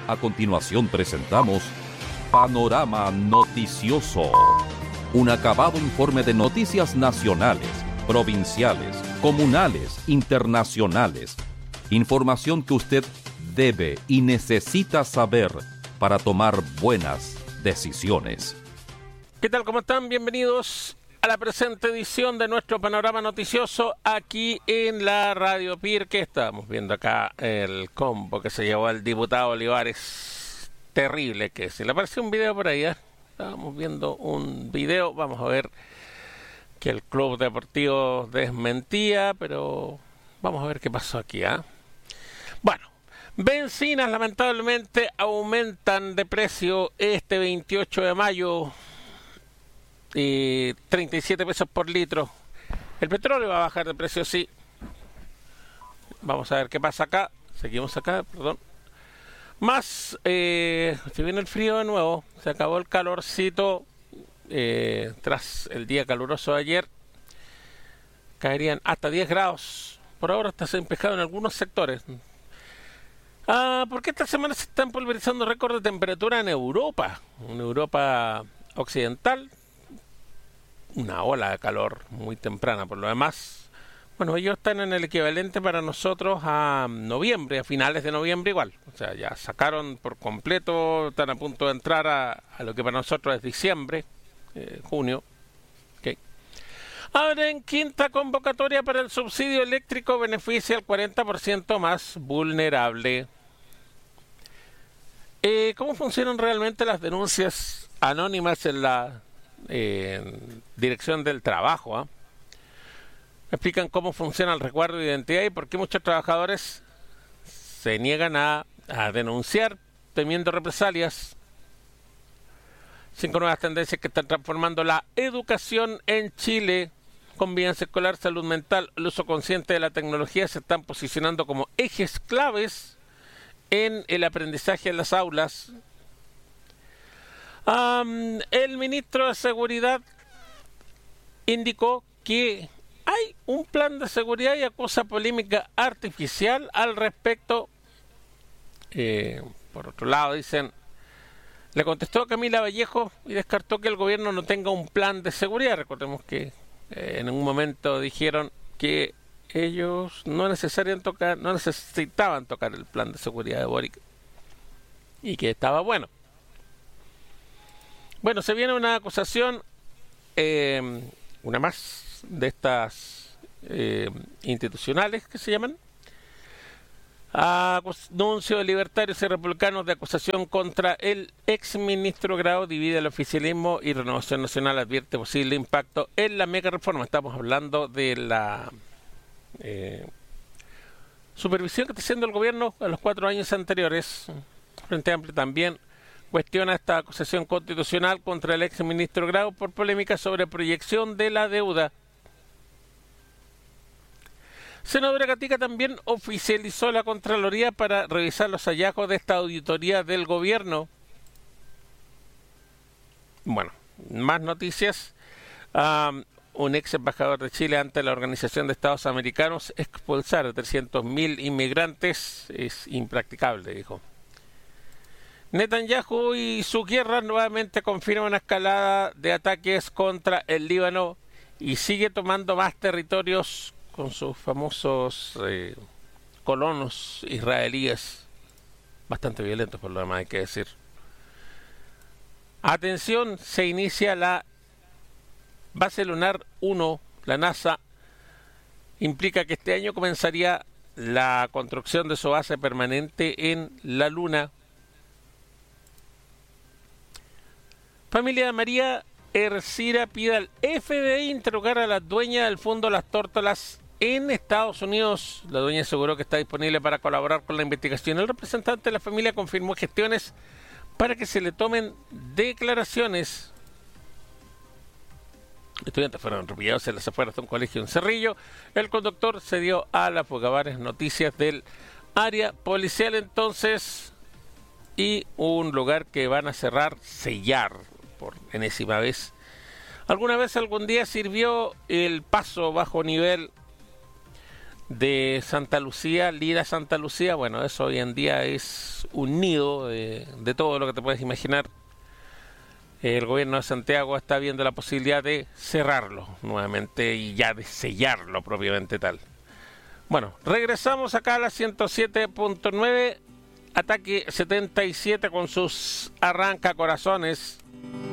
A continuación presentamos Panorama Noticioso, un acabado informe de noticias nacionales, provinciales, comunales, internacionales. Información que usted debe y necesita saber para tomar buenas decisiones. ¿Qué tal? ¿Cómo están? Bienvenidos a la presente edición de nuestro Panorama Noticioso aquí en la Radio Pirque. Estamos viendo acá el combo que se llevó el diputado Olivares. Terrible que se le apareció un video por ahí, ¿eh? Estábamos viendo un video, vamos a ver que el Club Deportivo desmentía, pero vamos a ver qué pasó aquí, ¿eh? Bueno, bencinas lamentablemente aumentan de precio este 28 de mayo. 37 pesos por litro. El petróleo va a bajar de precio, sí. Vamos a ver qué pasa acá. Seguimos acá, perdón. Más, se viene el frío de nuevo. Se acabó el calorcito tras el día caluroso de ayer. Caerían hasta 10 grados. Por ahora está empejado en algunos sectores. Porque esta semana se están pulverizando récords de temperatura en Europa. En Europa occidental. Una ola de calor muy temprana. Por lo demás, bueno, ellos están en el equivalente para nosotros a noviembre, a finales de noviembre igual. O sea, ya sacaron por completo, están a punto de entrar a lo que para nosotros es diciembre, junio. Okay. Ahora, en quinta convocatoria para el subsidio eléctrico beneficia al 40% más vulnerable. ¿Cómo funcionan realmente las denuncias anónimas en la Dirección del Trabajo? Me explican cómo funciona el resguardo de identidad y por qué muchos trabajadores se niegan a denunciar temiendo represalias. 5 nuevas tendencias que están transformando la educación en Chile. Convivencia escolar, salud mental, el uso consciente de la tecnología se están posicionando como ejes claves en el aprendizaje en las aulas. El ministro de Seguridad indicó que hay un plan de seguridad y acusa polémica artificial al respecto. Por otro lado, dicen, le contestó a Camila Vallejo y descartó que el gobierno no tenga un plan de seguridad. Recordemos que en un momento dijeron que ellos no necesitaban tocar el plan de seguridad de Boric y que estaba bueno. Bueno, se viene una acusación, una más de estas institucionales que se llaman. Anuncio de libertarios y republicanos de acusación contra el exministro Grau divide el oficialismo y Renovación Nacional advierte posible impacto en la mega reforma. Estamos hablando de la supervisión que está haciendo el gobierno a los 4 años anteriores. Frente Amplio también cuestiona esta acusación constitucional contra el exministro Grau por polémica sobre proyección de la deuda. Senadora Gatica también oficializó la Contraloría para revisar los hallazgos de esta auditoría del gobierno. Bueno, más noticias. Un ex embajador de Chile ante la Organización de Estados Americanos: expulsar a 300.000 inmigrantes es impracticable, dijo. Netanyahu y su guerra nuevamente confirman una escalada de ataques contra el Líbano y sigue tomando más territorios con sus famosos colonos israelíes, bastante violentos por lo demás, hay que decir. Atención, se inicia la base lunar 1, la NASA implica que este año comenzaría la construcción de su base permanente en la Luna. Familia de María Ercira pide al FBI interrogar a la dueña del fondo Las Tórtolas en Estados Unidos. La dueña aseguró que está disponible para colaborar con la investigación. El representante de la familia confirmó gestiones para que se le tomen declaraciones. Estudiantes fueron atropellados en las afueras de un colegio en Cerrillo. El conductor se dio a la fuga. Varias noticias del área policial entonces. Y un lugar que van a sellar por enésima vez. ¿Alguna vez, algún día sirvió el paso bajo nivel de Santa Lucía, Lira Santa Lucía. Bueno, eso hoy en día es un nido de todo lo que te puedes imaginar. El gobierno de Santiago está viendo la posibilidad de cerrarlo nuevamente y ya de sellarlo propiamente tal. Bueno, regresamos acá a la 107.9, Ataque 77 con sus arrancacorazones.